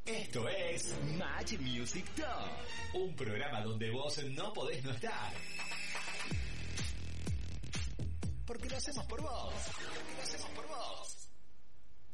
Esto es Match Music Top, un programa donde vos no podés no estar. Porque lo hacemos por vos.